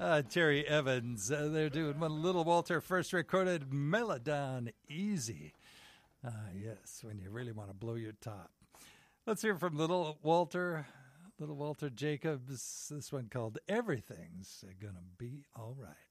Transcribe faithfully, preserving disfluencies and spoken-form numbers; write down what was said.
uh, Terry Evans. Uh, they're doing one Little Walter first recorded Melodon Easy. Uh, yes, when you really want to blow your top. Let's hear from Little Walter, Little Walter Jacobs. This one called Everything's Gonna Be All Right.